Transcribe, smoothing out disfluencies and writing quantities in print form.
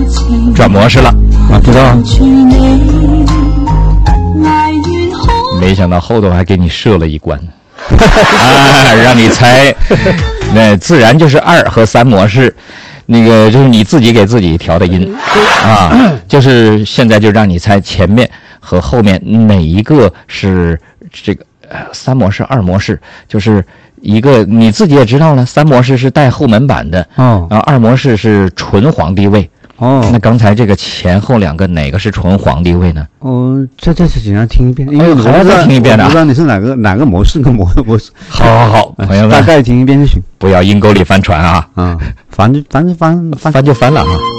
转模式了啊，知道。 没想到后头还给你设了一关啊，让你猜，那自然就是2和3模式，那个就是你自己给自己调的音啊，就是现在就让你猜前面和后面哪一个是这个3模式2模式，就是一个你自己也知道了，3模式是带后门板的， 哦， 然后2模式是纯皇帝位。 哦， 那刚才这个前后2个哪个是纯皇帝位呢？ 哦，再简单听一遍，因为还要再听一遍的， 我不知道你是哪个模式跟模式。 好，朋友们， 大概听一遍就行， 不要阴沟里翻船啊！ 翻就翻翻了啊！